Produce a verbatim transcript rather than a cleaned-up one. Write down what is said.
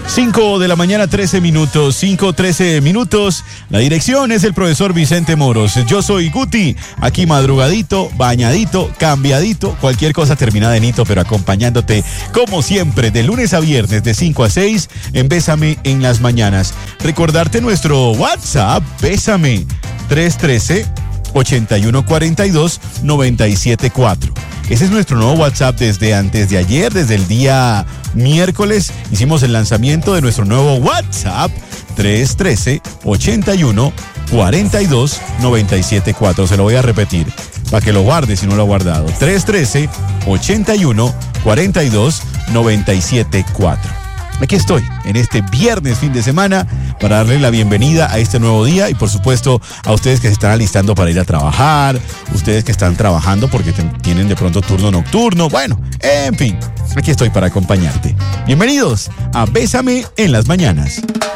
cinco de la mañana, trece minutos, cinco, trece minutos. La dirección es el profesor Vicente Moros. Yo soy Guti, aquí madrugadito, bañadito, cambiadito, cualquier cosa terminada en hito, pero acompañándote como siempre, de lunes a viernes, de cinco a seis, en Bésame en las mañanas. Recordarte nuestro WhatsApp, Bésame, tres uno tres, ocho uno cuatro dos, nueve siete cuatro. Ese es nuestro nuevo WhatsApp desde antes de ayer, desde el día miércoles. Hicimos el lanzamiento de nuestro nuevo WhatsApp, tres uno tres, ocho uno cuatro dos, nueve siete cuatro. Se lo voy a repetir para que lo guarde si no lo ha guardado. tres uno tres, ocho uno cuatro dos, nueve siete cuatro. Aquí estoy, en este viernes, fin de semana, para darle la bienvenida a este nuevo día y, por supuesto, a ustedes que se están alistando para ir a trabajar, ustedes que están trabajando porque te, tienen de pronto turno nocturno. Bueno, en fin, aquí estoy para acompañarte. Bienvenidos a Bésame en las mañanas.